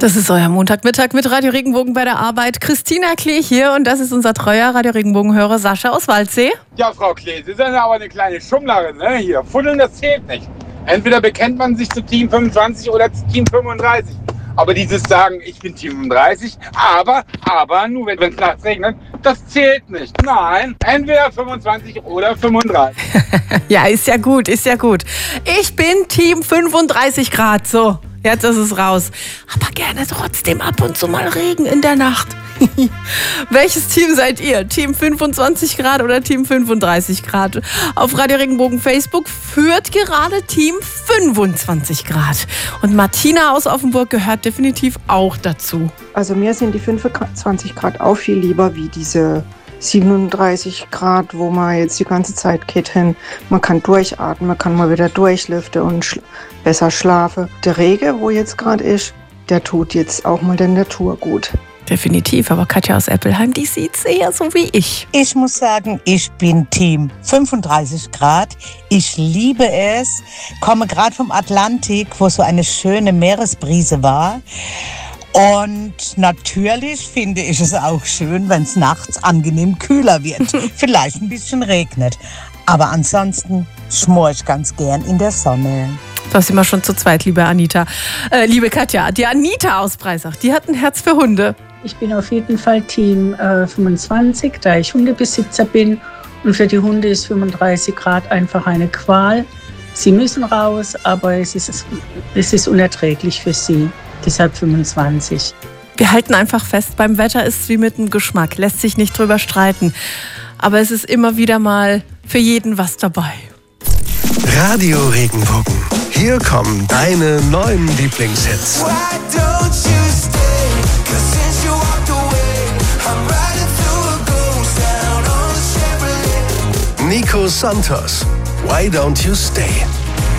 Das ist euer Montagmittag mit Radio Regenbogen bei der Arbeit. Christina Klee hier und das ist unser treuer Radio Regenbogen-Hörer Sascha aus Waldsee. Ja, Frau Klee, Sie sind aber eine kleine Schummlerin, ne? Hier, Fuddeln, das zählt nicht. Entweder bekennt man sich zu Team 25 oder zu Team 35. Aber dieses Sagen, ich bin Team 35, aber nur wenn es nachts regnet, das zählt nicht. Nein, entweder 25 oder 35. Ja, ist ja gut, ist ja gut. Ich bin Team 35 Grad, so. Jetzt ist es raus. Aber gerne trotzdem ab und zu mal Regen in der Nacht. Welches Team seid ihr? Team 25 Grad oder Team 35 Grad? Auf Radio Regenbogen Facebook führt gerade Team 25 Grad. Und Martina aus Offenburg gehört definitiv auch dazu. Also mir sind die 25 Grad auch viel lieber wie diese 37 Grad, wo man jetzt die ganze Zeit geht hin. Man kann durchatmen, man kann mal wieder durchlüften und besser schlafen. Der Regen, wo jetzt gerade ist, der tut jetzt auch mal der Natur gut. Definitiv, aber Katja aus Eppelheim, die sieht's eher so wie ich. Ich muss sagen, ich bin Team 35 Grad. Ich liebe es. Komme gerade vom Atlantik, wo so eine schöne Meeresbrise war. Und natürlich finde ich es auch schön, wenn es nachts angenehm kühler wird. Vielleicht ein bisschen regnet. Aber ansonsten schmor ich ganz gern in der Sonne. Da sind wir schon zu zweit, liebe Anita. Liebe Katja, die Anita aus Breisach, die hat ein Herz für Hunde. Ich bin auf jeden Fall Team 25, da ich Hundebesitzer bin. Und für die Hunde ist 35 Grad einfach eine Qual. Sie müssen raus, aber es ist unerträglich für sie. Deshalb 25. Wir halten einfach fest, beim Wetter ist es wie mit dem Geschmack, lässt sich nicht drüber streiten. Aber es ist immer wieder mal für jeden was dabei. Radio Regenbogen. Hier kommen deine neuen Lieblingshits. Nico Santos, Why Don't You Stay?